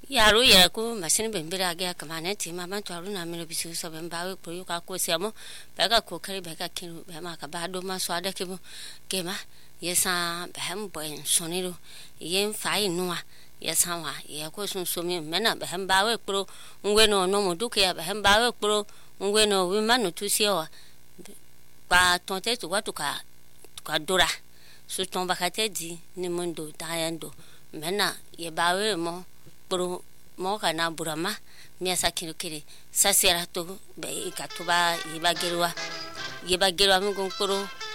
Yaru ya ko masin ben bira ga kamane ti mama to aruna mi bisu so ben bawe pro yo ka ko siamo ba ka ko kare ba ka kinu ba ma ka ba do ma so ada ke bu ke ma yesa ba ham bo en soniru yen fa inua yesa wa ya ko sun so mi mena ba ham bawe pro ngwe no no mo du ke ya ba ham bawe pro ngwe no wi manu tu si o ba tonte to wa to ka dora so ton ba ka te di ni mundo ta yando mena ye bawe mo pro mo kana burama miasa kilo kire sasera to be ikatuba yeba gerwa mi gonkoro